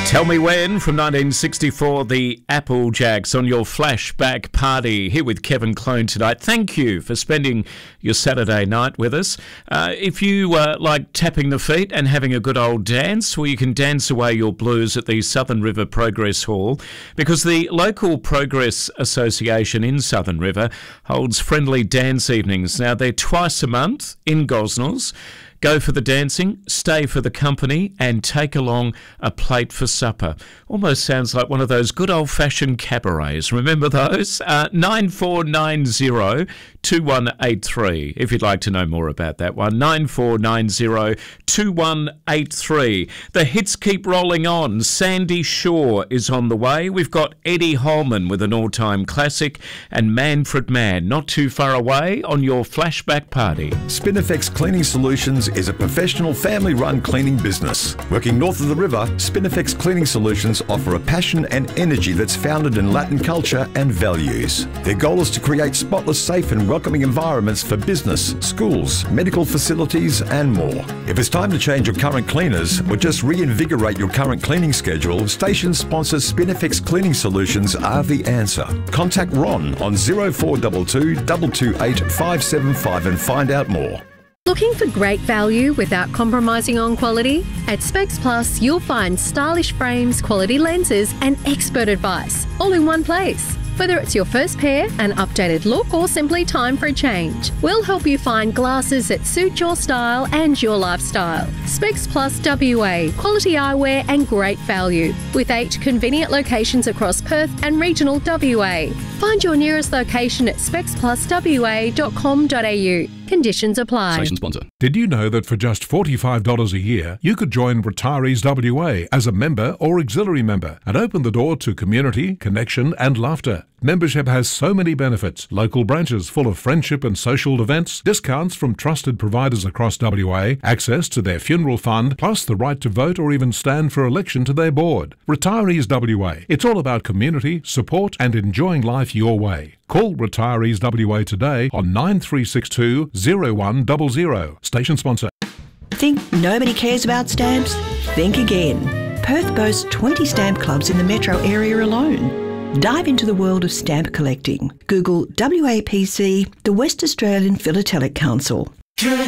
Tell Me When from 1964, the Applejacks on your flashback party here with Kevin Clone tonight. Thank you for spending your Saturday night with us. If you like tapping the feet and having a good old dance, well, you can dance away your blues at the Southern River Progress Hall, because the local Progress Association in Southern River holds friendly dance evenings. Now, they're twice a month in Gosnells. Go for the dancing, stay for the company, and take along a plate for supper. Almost sounds like one of those good old-fashioned cabarets. Remember those? 9490-2183, if you'd like to know more about that one. 9490-2183. The hits keep rolling on. Sandy Shaw is on the way. We've got Eddie Holman with an all-time classic, and Manfred Mann not too far away on your flashback party. Spinifex Cleaning Solutions is a professional family-run cleaning business. Working north of the river, Spinifex Cleaning Solutions offer a passion and energy that's founded in Latin culture and values. Their goal is to create spotless, safe and welcoming environments for business, schools, medical facilities and more. If it's time to change your current cleaners or just reinvigorate your current cleaning schedule, station sponsors Spinifex Cleaning Solutions are the answer. Contact Ron on 0422 228 575 and find out more. Looking for great value without compromising on quality? At Specs Plus, you'll find stylish frames, quality lenses and expert advice all in one place. Whether it's your first pair, an updated look or simply time for a change, we'll help you find glasses that suit your style and your lifestyle. Specs Plus WA, quality eyewear and great value, with 8 convenient locations across Perth and regional WA. Find your nearest location at specspluswa.com.au. Conditions apply. Station sponsor. Did you know that for just $45 a year, you could join Retirees WA as a member or auxiliary member and open the door to community, connection and laughter? Membership has so many benefits. Local branches full of friendship and social events, discounts from trusted providers across WA, access to their funeral fund, plus the right to vote or even stand for election to their board. Retirees WA. It's all about community, support and enjoying life your way. Call Retirees WA today on 9362 0100. Station sponsor. Think nobody cares about stamps? Think again. Perth boasts 20 stamp clubs in the metro area alone. Dive into the world of stamp collecting. Google WAPC, the West Australian Philatelic Council.